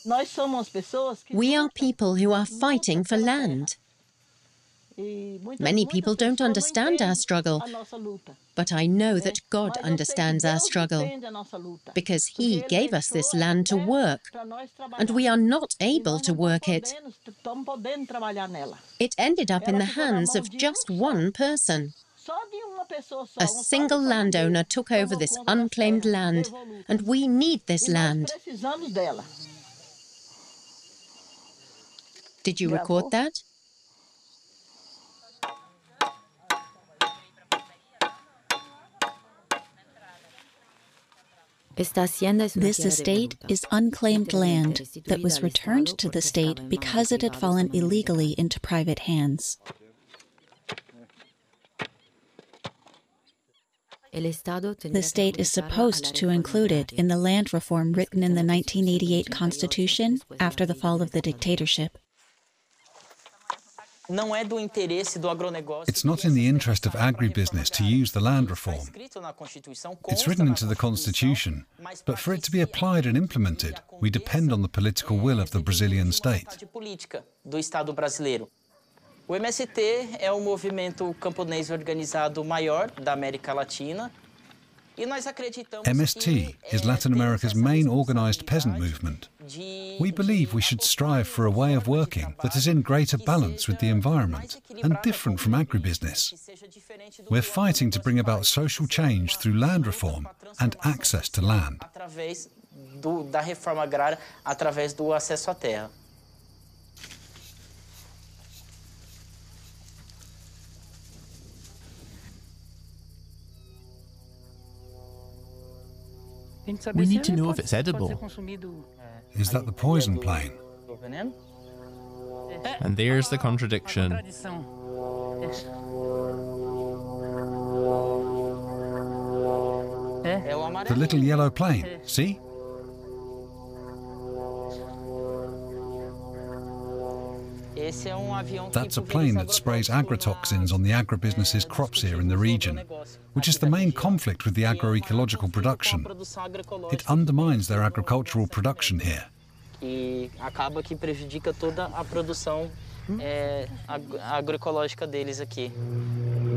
We are people who are fighting for land. Many people don't understand our struggle, but I know that God understands our struggle, because He gave us this land to work, and we are not able to work it. It ended up in the hands of just one person. A single landowner took over this unclaimed land, and we need this land. Did you record that? This estate is unclaimed land that was returned to the state because it had fallen illegally into private hands. The state is supposed to include it in the land reform written in the 1988 Constitution after the fall of the dictatorship. It's not in the interest of agribusiness to use the land reform. It's written into the Constitution, but for it to be applied and implemented, we depend on the political will of the Brazilian state. O MST é o movimento camponês organizado maior da América Latina. MST is Latin America's main organized peasant movement. We believe we should strive for a way of working that is in greater balance with the environment and different from agribusiness. We're fighting to bring about social change through land reform and access to land. Através da reforma agrária, através do acesso à terra. We need to know if it's edible. Is that the poison plane? And there's the contradiction. The little yellow plane, see? That's a plane that sprays agrotoxins on the agribusiness's crops here in the region, which is the main conflict with the agroecological production. It undermines their agricultural production here. E acaba que prejudica toda a produção agroecológica deles aqui.